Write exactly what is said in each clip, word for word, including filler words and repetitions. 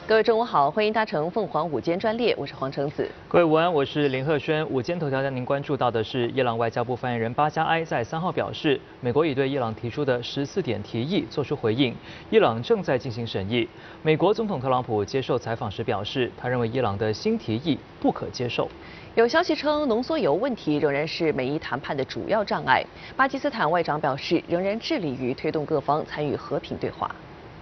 各位中午好，欢迎搭乘凤凰午间专列，我是黄橙子。 各位午安，我是林鹤轩。午间头条将您关注到的是，伊朗外交部发言人巴加埃在三号表示，美国已对伊朗提出的十四点提议作出回应，伊朗正在进行审议。美国总统特朗普接受采访时表示，他认为伊朗的新提议不可接受。 有消息称，浓缩铀问题仍然是美伊谈判的主要障碍。巴基斯坦外长表示，仍然致力于推动各方参与和平对话。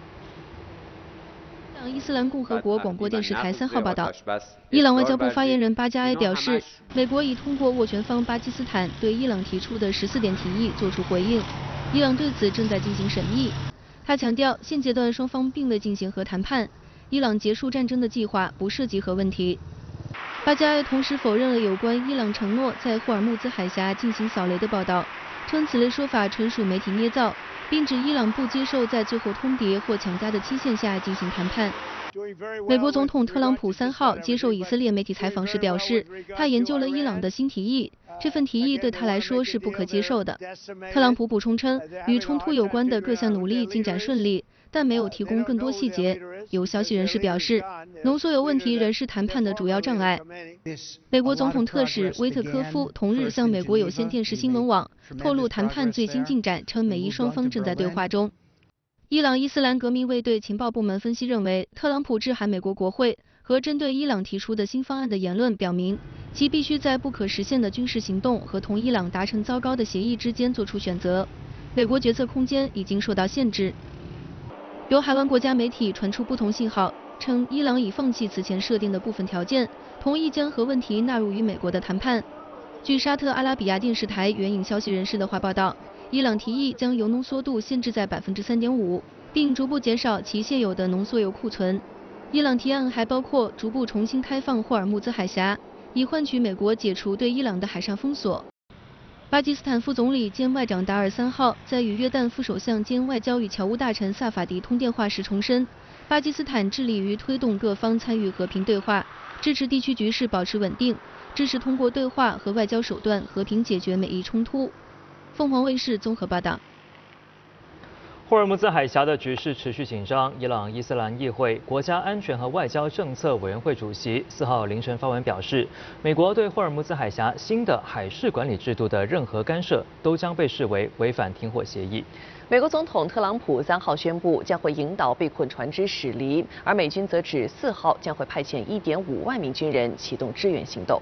伊斯兰共和国广播电视台三号报道，伊朗外交部发言人巴加埃表示，美国已通过斡旋方巴基斯坦对伊朗提出的十四点提议作出回应，伊朗对此正在进行审议。他强调，现阶段双方并未进行核谈判，伊朗结束战争的计划不涉及核问题。巴加埃同时否认了有关伊朗承诺在霍尔木兹海峡进行扫雷的报道，称此类说法纯属媒体捏造。 并指伊朗不接受在最后通牒或强加的期限下进行谈判。美国总统特朗普三号接受以色列媒体采访时表示，他研究了伊朗的新提议，这份提议对他来说是不可接受的。特朗普补充称，与冲突有关的各项努力进展顺利，但没有提供更多细节。有消息人士表示，浓缩铀问题仍是谈判的主要障碍。美国总统特使威特科夫同日向美国有线电视新闻网 透露谈判最新进展，称美伊双方正在对话中。伊朗伊斯兰革命卫队情报部门分析认为，特朗普致函美国国会和针对伊朗提出的新方案的言论表明，其必须在不可实现的军事行动和同伊朗达成糟糕的协议之间做出选择。美国决策空间已经受到限制。有海湾国家媒体传出不同信号，称伊朗已放弃此前设定的部分条件，同意将核问题纳入与美国的谈判。 据沙特阿拉比亚电视台援引消息人士的话报道，伊朗提议将铀浓缩度限制在百分之三点五，并逐步减少其现有的浓缩铀库存。伊朗提案还包括逐步重新开放霍尔木兹海峡，以换取美国解除对伊朗的海上封锁。巴基斯坦副总理兼外长达尔三号在与约旦副首相兼外交与侨务大臣萨法迪通电话时重申，巴基斯坦致力于推动各方参与和平对话，支持地区局势保持稳定。 支持通过对话和外交手段和平解决美伊冲突。凤凰卫视综合报道。 霍尔木兹海峡的局势持续紧张，伊朗伊斯兰议会国家安全和外交政策委员会主席四号凌晨发文表示，美国对霍尔木兹海峡新的海事管理制度的任何干涉，都将被视为违反停火协议。 美国总统特朗普三号宣布将会引导被困船只驶离，而美军则指四号将会派遣一点五万名军人启动支援行动。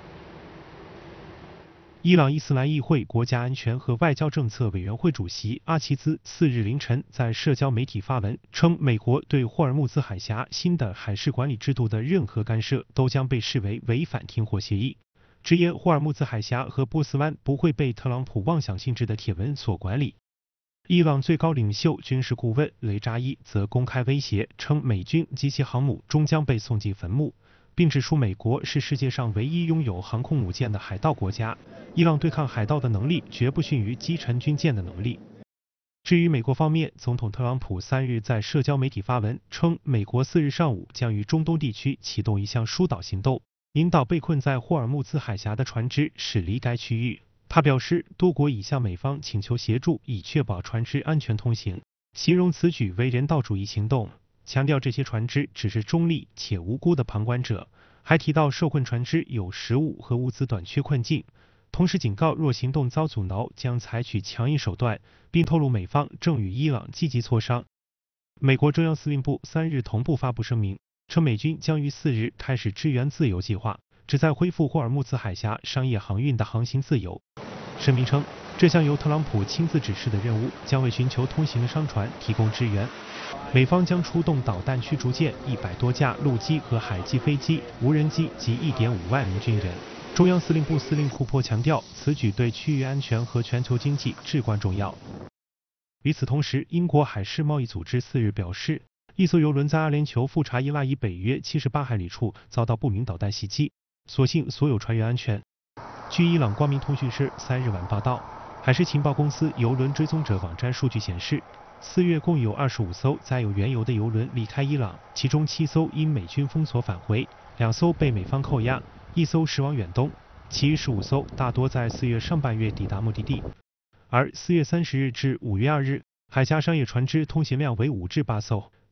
伊朗伊斯兰议会国家安全和外交政策委员会主席阿齐兹次日凌晨在社交媒体发文称，美国对霍尔木兹海峡新的海事管理制度的任何干涉都将被视为违反停火协议，直言霍尔木兹海峡和波斯湾不会被特朗普妄想性质的帖文所管理。伊朗最高领袖军事顾问雷扎伊则公开威胁称，美军及其航母终将被送进坟墓。 并指出，美国是世界上唯一拥有航空母舰的海盗国家，伊朗对抗海盗的能力绝不逊于击沉军舰的能力。至于美国方面，总统特朗普三日在社交媒体发文称，美国四日上午将于中东地区启动一项疏导行动，引导被困在霍尔木兹海峡的船只驶离该区域。他表示，多国已向美方请求协助，以确保船只安全通行，形容此举为人道主义行动。 强调这些船只只是中立且无辜的旁观者，还提到受困船只有食物和物资短缺困境，同时警告若行动遭阻挠，将采取强硬手段，并透露美方正与伊朗积极磋商。美国中央司令部三日同步发布声明，称美军将于四日开始支援自由计划，旨在恢复霍尔木兹海峡商业航运的航行自由。声明称，这项由特朗普亲自指示的任务将为寻求通行的商船提供支援。 美方将出动导弹驱逐舰一百多架陆基和海基飞机、无人机及一点五万名军人。中央司令部司令库珀强调，此举对区域安全和全球经济至关重要。与此同时，英国海事贸易组织四日表示，一艘邮轮在阿联酋富查伊拉以北约七十八海里处遭到不明导弹袭击，所幸所有船员安全。据伊朗光明通讯社三日晚报道，海事情报公司邮轮追踪者网站数据显示。 四月共有二十五艘载有原油的油轮离开伊朗，其中七艘因美军封锁返回，两艘被美方扣押，一艘驶往远东，其余十五艘大多在四月上半月抵达目的地。而四月三十日至五月二日，海峡商业船只通行量为五至八艘，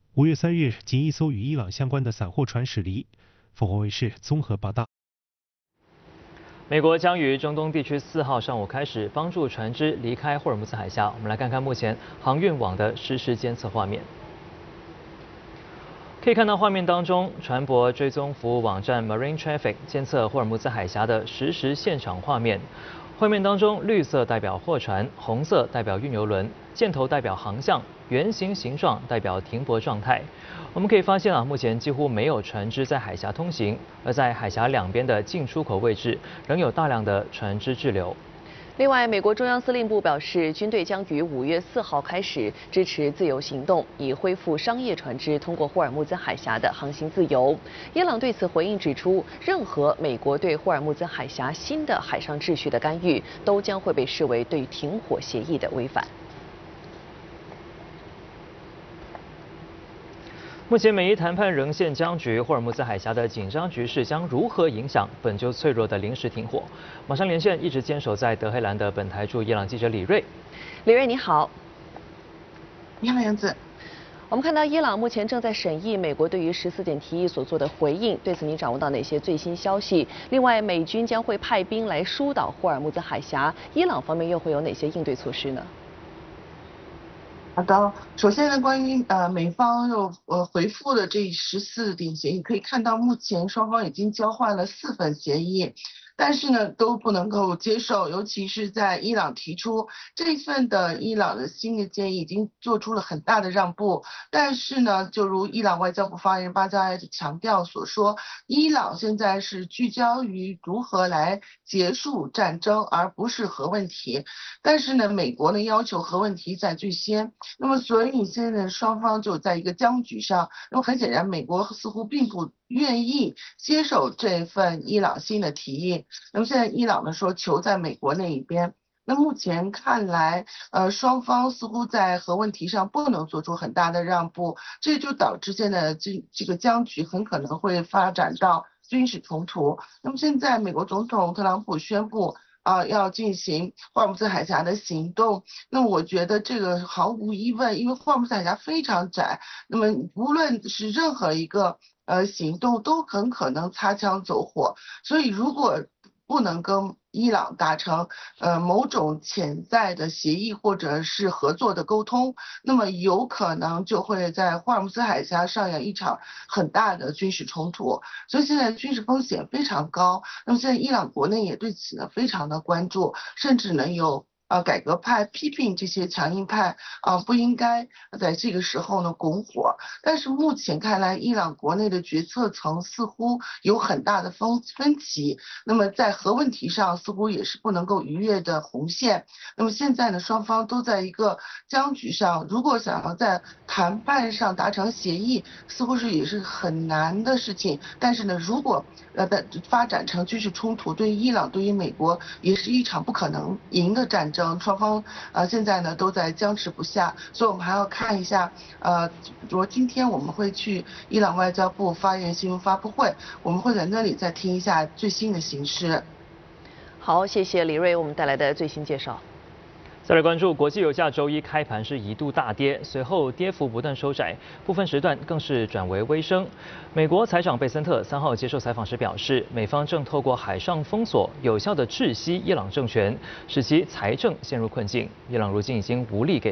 五月三日，仅一艘与伊朗相关的散货船驶离。凤凰卫视综合报道。 美国将于中东地区四号上午开始帮助船只离开霍尔木兹海峡。我们来看看目前航运网的实时监测画面。可以看到画面当中，船舶追踪服务网站 Marine Traffic 监测霍尔木兹海峡的实时现场画面。画面当中，绿色代表货船，红色代表运油轮，箭头代表航向，圆形形状代表停泊状态。我们可以发现啊，目前几乎没有船只在海峡通行，而在海峡两边的进出口位置，仍有大量的船只滞留。 另外，美国中央司令部表示，军队将于五月四号开始支持自由行动，以恢复商业船只通过霍尔木兹海峡的航行自由。伊朗对此回应指出，任何美国对霍尔木兹海峡新的海上秩序的干预，都将会被视为对停火协议的违反。 目前美伊谈判仍现僵局，霍尔木兹海峡的紧张局势将如何影响本就脆弱的临时停火？马上连线一直坚守在德黑兰的本台驻伊朗记者李锐。 李锐你好。 你好，杨子。 我们看到伊朗目前正在审议美国对于十四点提议所做的回应，对此您掌握到哪些最新消息？另外，美军将会派兵来疏导霍尔木兹海峡，伊朗方面又会有哪些应对措施呢？ 好的，首先呢，关于呃美方又呃回复的这十四点协议，可以看到目前双方已经交换了四份协议，但是呢都不能够接受，尤其是在伊朗提出这份的伊朗的新的建议已经做出了很大的让步，但是呢，就如伊朗外交部发言人巴加埃强调所说，伊朗现在是聚焦于如何来结束战争，而不是核问题。但是呢，美国呢要求核问题在最先，那么所以现在双方就在一个僵局上。那么很显然，美国似乎并不愿意接受这份伊朗新的提议。那么现在伊朗呢说求在美国那一边。那目前看来，呃，双方似乎在核问题上不能做出很大的让步，这就导致现在这这个僵局很可能会发展到军事冲突。那么现在美国总统特朗普宣布啊、呃，要进行霍尔木兹海峡的行动。那我觉得这个毫无疑问，因为霍尔木兹海峡非常窄，那么无论是任何一个呃行动都很可能擦枪走火。所以如果不能跟伊朗达成呃某种潜在的协议或者是合作的沟通，那么有可能就会在霍尔木兹海峡上演一场很大的军事冲突，所以现在军事风险非常高。那么现在伊朗国内也对此呢非常的关注，甚至呢有呃改革派批评这些强硬派啊、呃、不应该在这个时候呢拱火。但是目前看来，伊朗国内的决策层似乎有很大的分分歧，那么在核问题上似乎也是不能够逾越的红线。那么现在呢，双方都在一个僵局上，如果想要在谈判上达成协议，似乎是也是很难的事情。但是呢，如果呃的发展成军事冲突，对于伊朗对于美国也是一场不可能赢的战争。双方呃现在呢都在僵持不下，所以我们还要看一下呃，比如今天我们会去伊朗外交部发言新闻发布会，我们会在那里再听一下最新的形势。 好，谢谢李锐为我们带来的最新介绍。 再来关注国际油价周一开盘是一度大跌，随后跌幅不断收窄，部分时段更是转为微升。美国财长贝森特三号接受采访时表示，美方正透过海上封锁有效地窒息伊朗政权，使其财政陷入困境。伊朗如今已经无力给